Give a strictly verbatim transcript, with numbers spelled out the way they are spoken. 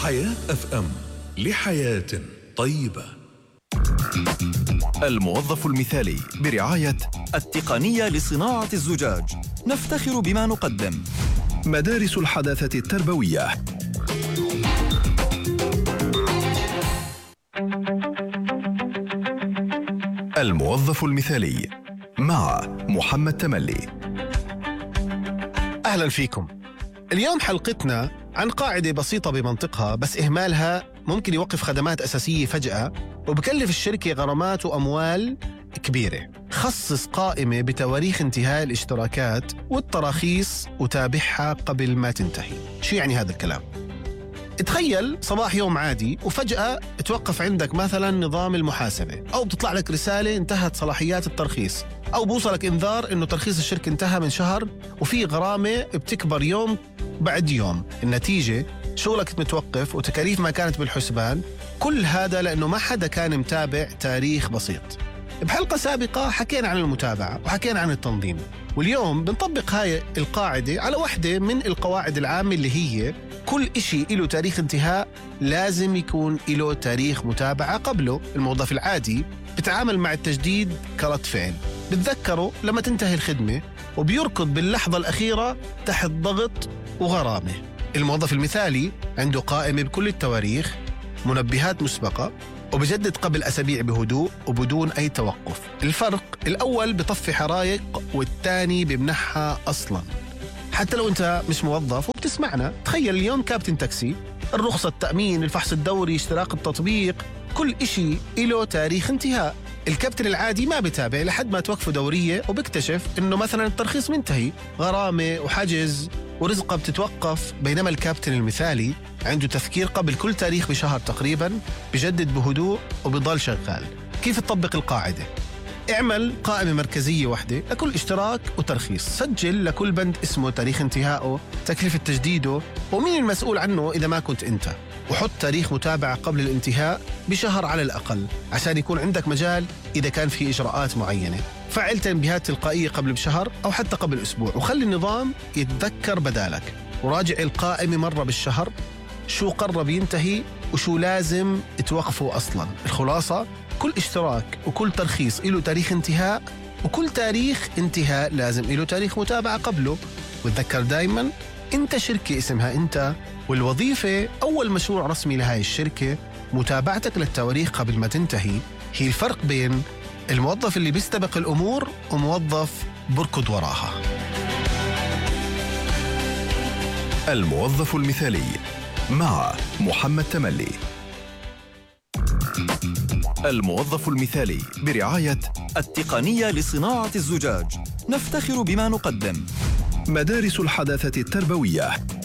حياة أف أم، لحياة طيبة. الموظف المثالي برعاية التقنية لصناعة الزجاج. نفتخر بما نقدم. مدارس الحداثة التربوية. الموظف المثالي مع محمد تملي. أهلا فيكم. اليوم حلقتنا عن قاعدة بسيطة بمنطقها، بس إهمالها ممكن يوقف خدمات أساسية فجأة وبكلف الشركة غرامات وأموال كبيرة. خصص قائمة بتواريخ انتهاء الاشتراكات والتراخيص وتابعها قبل ما تنتهي. شو يعني هذا الكلام؟ تخيل صباح يوم عادي وفجأة توقف عندك مثلا نظام المحاسبة، أو بتطلع لك رسالة انتهت صلاحيات الترخيص، أو بوصلك إنذار إنه ترخيص الشركة انتهى من شهر وفي غرامة بتكبر يوم بعد يوم. النتيجة شغلك متوقف وتكاليف ما كانت بالحسبان. كل هذا لأنه ما حدا كان متابع تاريخ بسيط. بحلقة سابقة حكينا عن المتابعة وحكينا عن التنظيم، واليوم بنطبق هاي القاعدة على واحدة من القواعد العامة اللي هي كل إشي إله تاريخ انتهاء لازم يكون إله تاريخ متابعة قبله. الموظف العادي بتعامل مع التجديد كرد فعل، بتذكره لما تنتهي الخدمة وبيركض باللحظة الأخيرة تحت ضغط وغرامة. الموظف المثالي عنده قائمة بكل التواريخ، منبهات مسبقة، وبجدد قبل أسابيع بهدوء وبدون أي توقف. الفرق الأول بطفي حرايق والثاني بمنحها أصلاً. حتى لو أنت مش موظف وبتسمعنا، تخيل اليوم كابتن تاكسي، الرخصة، التأمين، الفحص الدوري، اشتراك التطبيق، كل إشي إله تاريخ انتهاء. الكابتن العادي ما بتابع لحد ما توقفه دورية وبكتشف إنه مثلا الترخيص منتهي، غرامة وحجز ورزقه بتتوقف. بينما الكابتن المثالي عنده تذكير قبل كل تاريخ بشهر تقريبا، بجدد بهدوء وبضل شغال. كيف تطبق القاعدة؟ اعمل قائمة مركزية واحدة لكل اشتراك وترخيص، سجل لكل بند اسمه، تاريخ انتهائه، تكلفة تجديده، ومين المسؤول عنه إذا ما كنت أنت، وحط تاريخ متابعة قبل الانتهاء بشهر على الأقل عشان يكون عندك مجال إذا كان في إجراءات معينة. فعل تنبيهات تلقائية قبل بشهر أو حتى قبل أسبوع، وخلي النظام يتذكر بدالك. وراجع القائمة مرة بالشهر، شو قرب ينتهي وشو لازم توقفه أصلا. الخلاصة، كل اشتراك وكل ترخيص له تاريخ انتهاء، وكل تاريخ انتهاء لازم له تاريخ متابعة قبله. وتذكر دايما انت شركة اسمها انت، والوظيفة أول مشروع رسمي لهاي الشركة. متابعتك للتواريخ قبل ما تنتهي هي الفرق بين الموظف اللي بيستبق الأمور وموظف بركض وراها. الموظف المثالي مع محمد تملي. الموظف المثالي برعاية التقنية لصناعة الزجاج. نفتخر بما نقدم. مدارس الحداثة التربوية.